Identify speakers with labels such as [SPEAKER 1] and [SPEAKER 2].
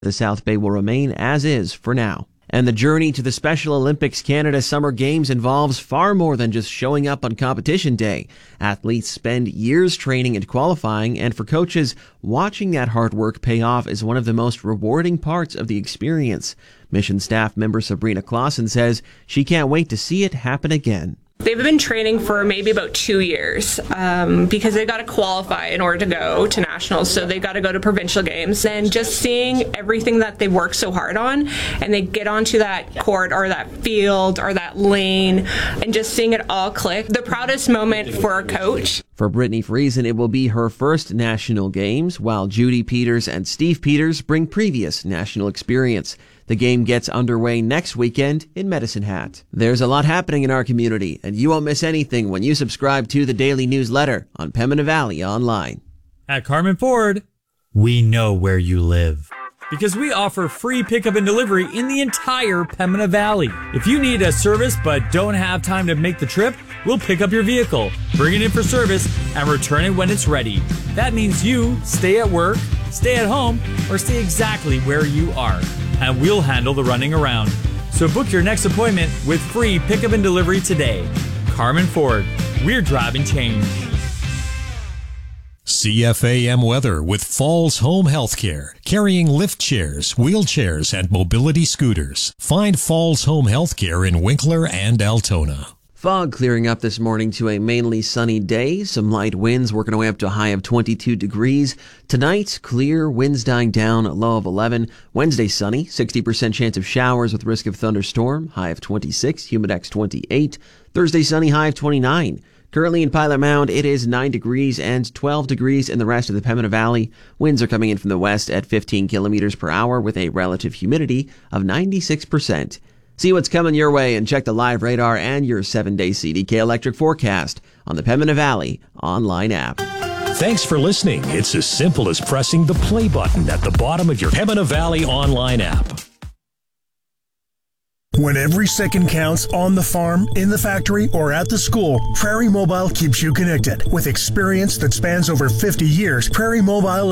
[SPEAKER 1] The South Bay will remain as is for now. And the journey to the Special Olympics Canada Summer Games involves far more than just showing up on competition day. Athletes spend years training and qualifying, and for coaches, watching that hard work pay off is one of the most rewarding parts of the experience. Mission staff member Sabrina Clausen says she can't wait to see it happen again.
[SPEAKER 2] They've been training for maybe about 2 years because they've got to qualify in order to go to nationals. So they've got to go to provincial games, and just seeing everything that they worked so hard on, and they get onto that court or that field or that lane and just seeing it all click. The proudest moment for a coach.
[SPEAKER 1] For Brittany Friesen, it will be her first national games, while Judy Peters and Steve Peters bring previous national experience. The game gets underway next weekend in Medicine Hat. There's a lot happening in our community, and you won't miss anything when you subscribe to the daily newsletter on Pembina Valley Online.
[SPEAKER 3] At Carmen Ford, we know where you live, because we offer free pickup and delivery in the entire Pembina Valley. If you need a service but don't have time to make the trip, we'll pick up your vehicle, bring it in for service, and return it when it's ready. That means you stay at work, stay at home, or stay exactly where you are, and we'll handle the running around. So book your next appointment with free pickup and delivery today. Carmen Ford, we're driving change.
[SPEAKER 4] CFAM weather with Falls Home Healthcare, carrying lift chairs, wheelchairs, and mobility scooters. Find Falls Home Healthcare in Winkler and Altona.
[SPEAKER 1] Fog clearing up this morning to a mainly sunny day. Some light winds working our way up to a high of 22 degrees. Tonight, clear, winds dying down, a low of 11. Wednesday, sunny, 60% chance of showers with risk of thunderstorm, high of 26, humidex 28. Thursday, sunny, high of 29. Currently in Pilot Mound, it is 9 degrees and 12 degrees in the rest of the Pembina Valley. Winds are coming in from the west at 15 kilometers per hour with a relative humidity of 96%. See what's coming your way and check the live radar and your 7-day CDK electric forecast on the Pembina Valley online app.
[SPEAKER 4] Thanks for listening. It's as simple as pressing the play button at the bottom of your Pembina Valley online app.
[SPEAKER 5] When every second counts on the farm, in the factory, or at the school, Prairie Mobile keeps you connected. With experience that spans over 50 years, Prairie Mobile